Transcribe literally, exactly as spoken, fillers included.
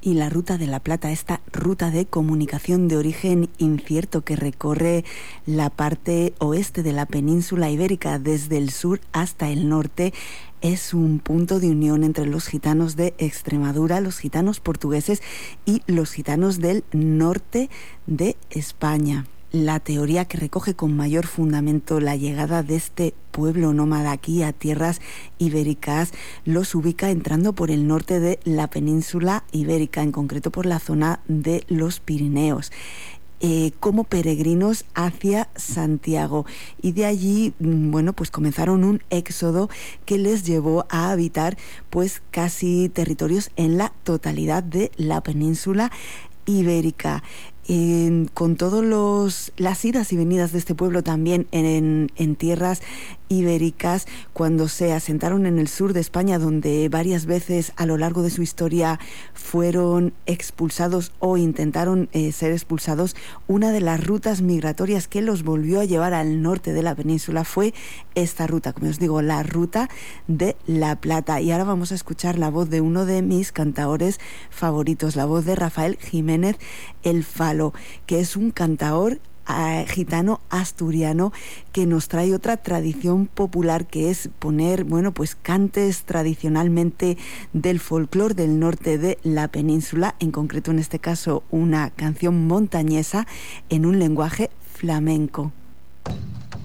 Y la Ruta de la Plata, esta ruta de comunicación de origen incierto que recorre la parte oeste de la península ibérica desde el sur hasta el norte, es un punto de unión entre los gitanos de Extremadura, los gitanos portugueses y los gitanos del norte de España. La teoría que recoge con mayor fundamento la llegada de este pueblo nómada aquí a tierras ibéricas los ubica entrando por el norte de la península ibérica, en concreto por la zona de los Pirineos. Eh, como peregrinos hacia Santiago, y de allí, bueno, pues comenzaron un éxodo que les llevó a habitar pues casi territorios en la totalidad de la península ibérica. Eh, con todos los las idas y venidas de este pueblo también en, en tierras ibéricas, cuando se asentaron en el sur de España, donde varias veces a lo largo de su historia fueron expulsados o intentaron eh, ser expulsados, una de las rutas migratorias que los volvió a llevar al norte de la península fue esta ruta, como os digo, la Ruta de la Plata. Y ahora vamos a escuchar la voz de uno de mis cantaores favoritos, la voz de Rafael Jiménez el Falo, que es un cantaor Uh, gitano asturiano que nos trae otra tradición popular, que es poner, bueno, pues cantes tradicionalmente del folclore del norte de la península, en concreto en este caso una canción montañesa en un lenguaje flamenco.